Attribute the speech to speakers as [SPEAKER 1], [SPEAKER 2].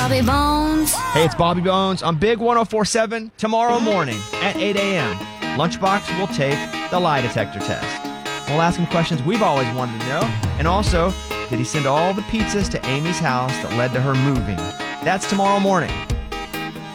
[SPEAKER 1] Bobby Bones.
[SPEAKER 2] Hey, it's Bobby Bones on Big 104.7 tomorrow morning at 8 a.m. Lunchbox will take the lie detector test. We'll ask him questions we've always wanted to know. And also, did he send all the pizzas to Amy's house that led to her moving? That's tomorrow morning.